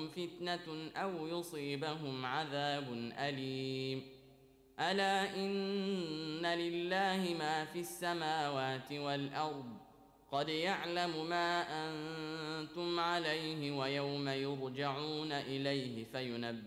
تصبهم فتنة أو يصيبهم عذاب أليم ألا إن لله ما في السماوات والأرض قد يعلم ما أنتم عليه ويوم يرجعون إليه